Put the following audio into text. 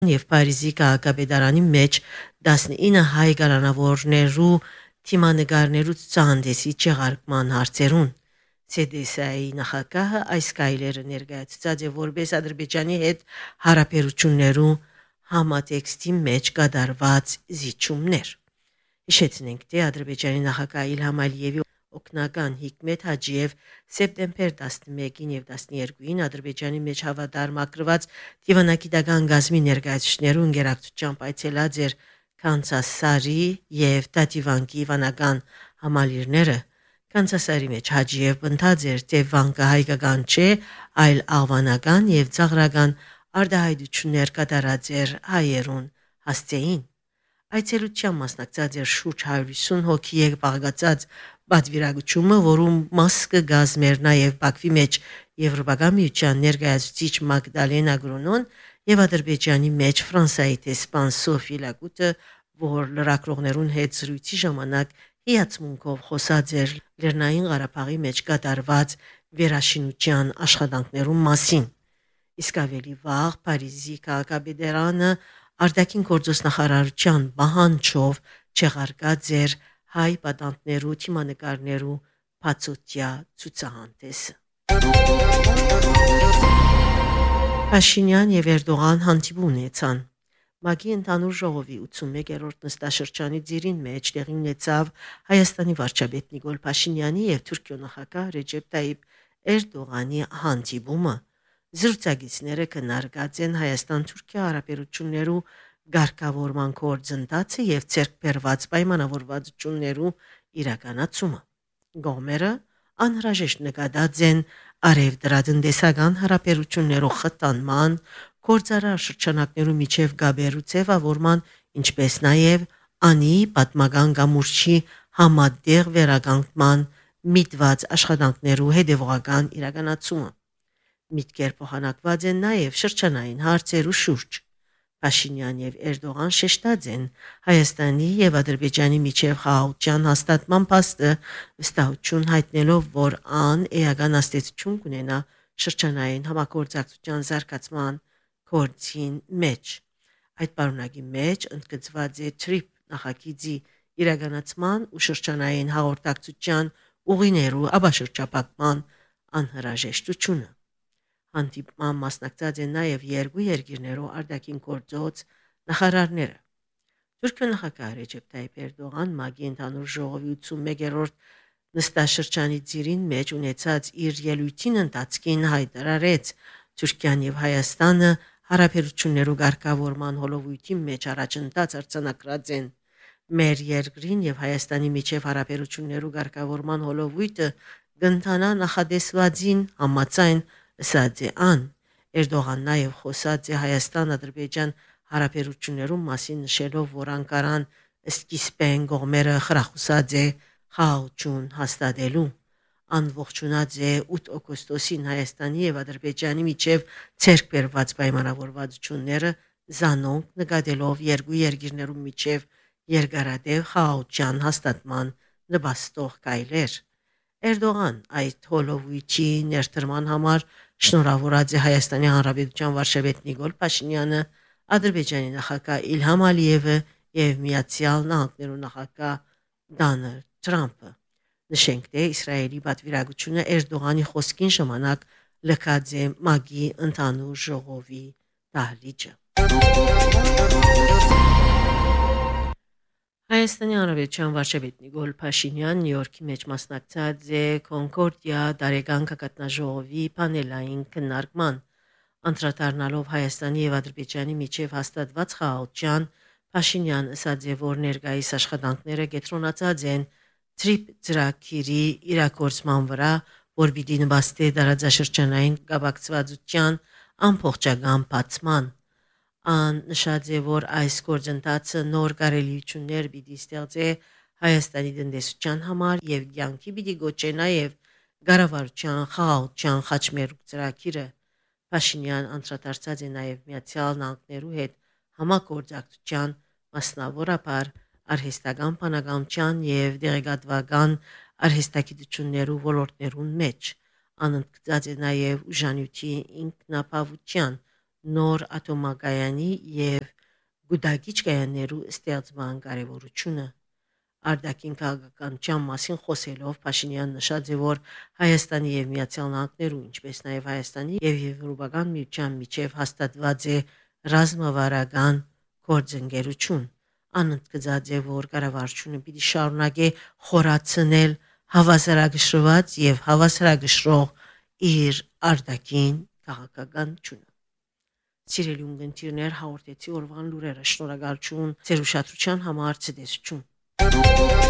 եւ Փարիզի քաղաքապետարանի մեջ 19 հայ գարանավորներու թիմանեկարներու ցուցահանդեսի չեղարկման հարցերուն CDSA-ի նախագահը այս կայլերը ներկայացուցած է որպես Ադրբեջանի հետ հարաբերություններու համատեքստի մեջ կատարված զիջումներ։ Հիշեցնենք, թե Ադրբեջանի նախագահ Իլհամ Ալիևի օգնական Հիկմետ Հաջիև սեպտեմբեր 11-ին եւ 12-ին Ադրբեջանի մեջ հավատարմագրված դիվանագիտական գազմի ներկայացուցիչներու ընկերակցությամբ այցելած էր Կանցասարի եւ Տատիվանկի վանական համալիրները։ Կանցասարի մեջ Հաջիև ընդհանց էր, թե վանկը հայկական չէ, այլ աղվանական եւ ծաղրական արդահայտություններ կատարած էր հայերուն հասցեին։ Այցելության մասնակցած էր շուրջ 150 հոգի եւ բաղկացած պատվիրակությունը, որում մաս կգազմեր նաեւ Բաքվի մեջ Եվրոպական միության ներկայացուցիչ Մագդալենա Գրոնոն եւ Ադրբեջանի մեջ Ֆրանսիայի տեսփան Սոֆի Լակուտը, որ լրագրողներուն հետ զրույցի ժամանակ հիացմունքով խոսած էր Լեռնային Ղարաբաղի մեջ կատարված վերաշինության աշխատանքներու մասին։ Իսկ ավելի վաղ Փարիզի քաղաքապետարանը արտաքին գործոս նախարարության բանջով չեղարկած էր հայ պատանտներու թիմանկարներու բացօթյա ցուցահանդեսը։ Փաշինյան եւ Էրդողան հանդիպում ունեցան։ ՄԱԿ-ի ընդհանուր ժողովի 81-րդ նստաշրջանի ծիրին մեջ տեղի ունեցավ Հայաստանի վարչապետ Նիկոլ Փաշինյանի եւ Թուրքիո նախագահ Ռեջեփ Տայիպ Էրդողանի հանդիպումը։ Զրուցակիցները քննարկած են Հայաստան-Թուրքիա հարաբերություններու ղեկավարման գործընթացը եւ ցերկ բերված պայմանավորվածություններու իրականացումը։ Գոմերը անհրաժեշտ նկատած են արևդրատնտեսական հարաբերություններու խթանման, գործարար շրջանակներու միջև գաբերու ձևավորման, ինչպես նաեւ անի պատմական գամուրջի համատեղ վերականգնման միտված աշխատանքներու հետևողական իրականացումը։ Միտքեր փոխանակված են նաեւ շրջանային հարցերու շուրջ։ Փաշինյան եւ Էրդողան շեշտած են Հայաստանի եւ Ադրբեջանի միջև խաղաղության հաստատման փաստը, վստահություն հայտնելով, որ ան էական աստեցություն կունենա շրջանային համագործակցության զարգացման գործին մեջ։ Այդ պարունակի մեջ ընդգծված է TRIP նախագիծի իրականացման ու շրջանային հաղորդակցության ուղիներու աբաշրջապակման անհրաժեշտությունը։ Հանդիպման մասնակցած են նաև երկու երկիրներու արտաքին գործոց նախարարները։ Թուրքիո նախագահ Ռեջեփ Տայիպ Էրդողան ՄԱԿ-ի ընդհանուր ժողովի 81-րդ նստաշրջանի ծիրին մեջ ունեցած իր ելույթին ընթացքին հայտարարեց Թուրքիան եւ Հայաստանը հարաբերություններու ղեկավարման հոլովույթի մեջ առաջընթաց արձանագրած են։ Մեր երկրին եւ Հայաստանի միջև հարաբերություններու ղեկավարման հոլովույթը կընթանա նախադեсվածին համաձայն ասաց է ան։ Էրդողան նաև խոսած է Հայաստան-Ադրբեջան հարաբերություններու մասին նշելով, որ Անկարան սկիզբեն կողմերը խրախուսած է խաղաղություն հաստատելու։ Անողջունած է 8 օգոստոսին Հայաստանի եւ Ադրբեջանի միջև ցերկ բերված պայմանավորվածությունները զանոնք նկատելով երկու երկիրներու միջև երկարատև խաղաղության հաստատման նպաստող կայլեր։ Էրդողան այդ հոլովույթի ներդրման համար շնորհավորած է Հայաստանի Հանրապետության վարչապետ Նիկոլ Փաշինյանը, Ադրբեջանի նախագահ Իլհամ Ալիևը եւ Միացյալ Նահանգներու նախագահ Դոնալդ Թրամփը։ Նշենք, թե Իսրայելի պատվիրակությունը Էրդողանի խոսքին ժամանակ լքած է ՄԱԿ-ի ընդհանուր ժողովի դահլիճը։ Հայաստանի Հանրապետության վարչապետ Նիկոլ Փաշինյան Նյու Յորքի մեջ մասնակցած է Կոնկորդիա դարեգան կակատնաժողովի պանելային քննարկման։ Անդրադառնալով Հայաստանի եւ Ադրբեջանի միջև հաստատված խաղաղության, Փաշինյան ասաց է, որ ներկայիս աշխատանքները կենտրոնացած են TRIP ծրագիրի իրագործման վրա, որ պիտի նպաստի տարածաշրջանային կապակցվածության ամբողջական բացման։ Ան նշած է, որ այս գործընթացը նոր կարելիություններ պիտի ստեղծի Հայաստանի տնտեսության համար եւ կյանքի պիտի գոչե նաեւ կառավարության խաղաղության խաչմերուկ ծրագիրը։ Փաշինյան անդրադարձած է նաեւ Միացյալ Նահանգներու հետ համագործակցության, մասնավորապես արհեստական բանականության եւ դեղեկատվական արհեստագիտություններու ոլորտներուն մեջ։ Անընդգծած է նաեւ ուժանյութի ինքնապահության, նոր ատոմակայանի եւ գուդագիչ կայաններու ստեղծման կարևորությունը։ Արտաքին քաղաքականության մասին խոսելով Փաշինյան նշած է, որ Հայաստանի եւ Միացյալ Նահանգներու, ինչպես նաեւ Հայաստանի եւ Եվրոպական միության միջև հաստատված է ռազմավարական գործընկերություն։ Անընդգծած է, որ կառավարությունը պիտի շարունակի խորացնել հավասարակշռված եւ հավասարակշռող իր արտաքին քաղաքականությունը։ Սիրելի ունգընտիրներ, հաղորդեցի օրվան լուրերը։ Շնորհակալություն ձեր ուշադրության համար, ցտեսություն։